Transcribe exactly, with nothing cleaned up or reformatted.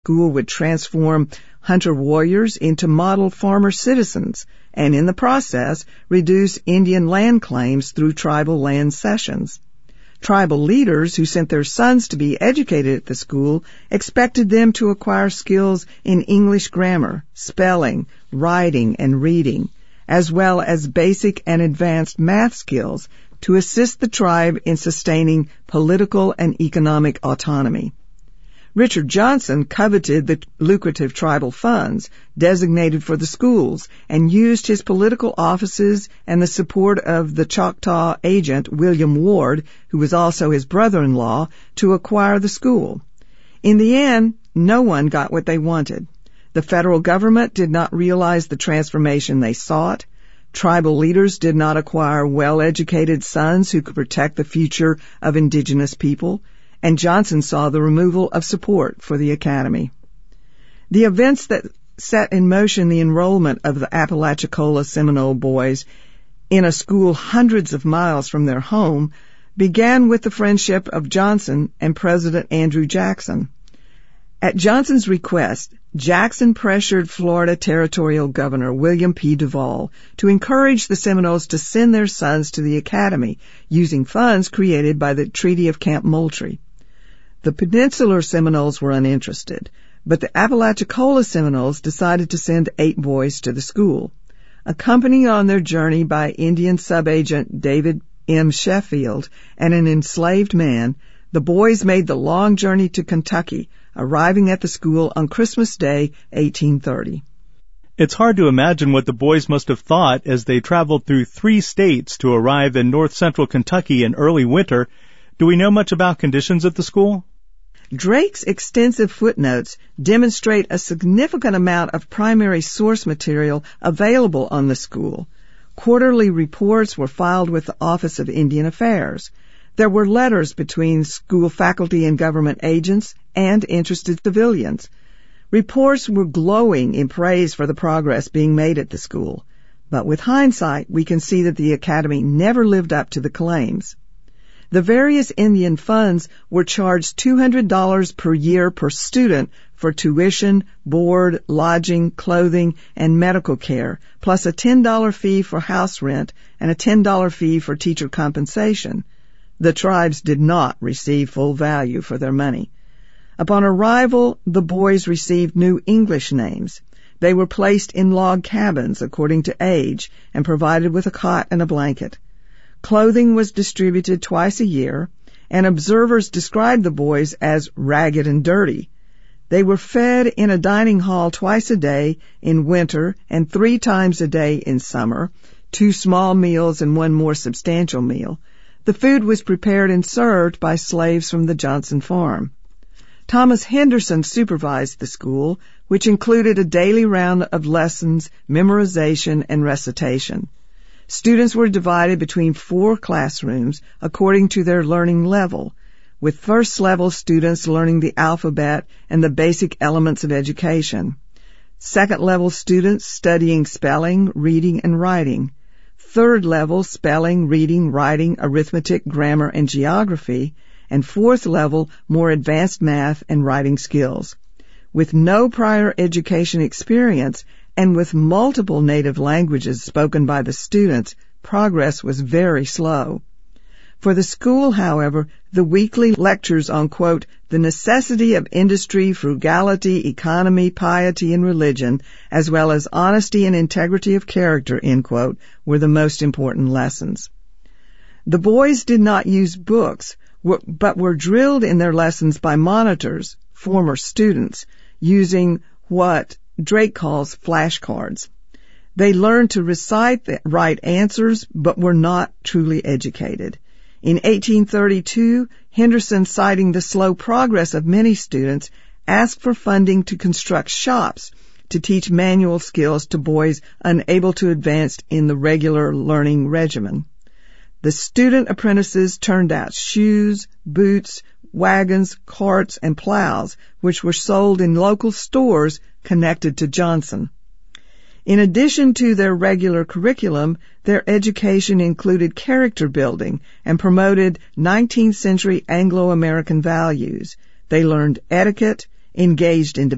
school would transform hunter warriors into model farmer citizens, and in the process, reduce Indian land claims through tribal land cessions. Tribal leaders who sent their sons to be educated at the school expected them to acquire skills in English grammar, spelling, writing, and reading, as well as basic and advanced math skills to assist the tribe in sustaining political and economic autonomy. Richard Johnson coveted the lucrative tribal funds designated for the schools and used his political offices and the support of the Choctaw agent William Ward, who was also his brother-in-law, to acquire the school. In the end, no one got what they wanted. The federal government did not realize the transformation they sought. Tribal leaders did not acquire well-educated sons who could protect the future of indigenous people, and Johnson saw the removal of support for the academy. The events that set in motion the enrollment of the Apalachicola Seminole boys in a school hundreds of miles from their home began with the friendship of Johnson and President Andrew Jackson. At Johnson's request, Jackson pressured Florida Territorial Governor William P. Duval to encourage the Seminoles to send their sons to the academy using funds created by the Treaty of Camp Moultrie. The Peninsular Seminoles were uninterested, but the Apalachicola Seminoles decided to send eight boys to the school. Accompanied on their journey by Indian subagent David M. Sheffield and an enslaved man, the boys made the long journey to Kentucky, arriving at the school on Christmas Day, eighteen thirty. It's hard to imagine what the boys must have thought as they traveled through three states to arrive in north-central Kentucky in early winter. Do we know much about conditions at the school? Drake's extensive footnotes demonstrate a significant amount of primary source material available on the school. Quarterly reports were filed with the Office of Indian Affairs. There were letters between school faculty and government agents and interested civilians. Reports were glowing in praise for the progress being made at the school. But with hindsight, we can see that the academy never lived up to the claims. The various Indian funds were charged two hundred dollars per year per student for tuition, board, lodging, clothing, and medical care, plus a ten dollars fee for house rent and a ten dollars fee for teacher compensation. The tribes did not receive full value for their money. Upon arrival, the boys received new English names. They were placed in log cabins according to age and provided with a cot and a blanket. Clothing was distributed twice a year, and observers described the boys as ragged and dirty. They were fed in a dining hall twice a day in winter and three times a day in summer, two small meals and one more substantial meal. The food was prepared and served by slaves from the Johnson farm. Thomas Henderson supervised the school, which included a daily round of lessons, memorization, and recitation. Students were divided between four classrooms according to their learning level, with first-level students learning the alphabet and the basic elements of education, second-level students studying spelling, reading, and writing, third-level spelling, reading, writing, arithmetic, grammar, and geography, and fourth-level more advanced math and writing skills. With no prior education experience, and with multiple native languages spoken by the students, progress was very slow. For the school, however, the weekly lectures on, quote, the necessity of industry, frugality, economy, piety, and religion, as well as honesty and integrity of character, end quote, were the most important lessons. The boys did not use books, but were drilled in their lessons by monitors, former students, using what Drake calls flashcards. They learned to recite the right answers, but were not truly educated. In eighteen thirty-two, Henderson, citing the slow progress of many students, asked for funding to construct shops to teach manual skills to boys unable to advance in the regular learning regimen. The student apprentices turned out shoes, boots, wagons, carts, and plows, which were sold in local stores connected to Johnson. In addition to their regular curriculum, their education included character building and promoted nineteenth century Anglo-American values. They learned etiquette, engaged in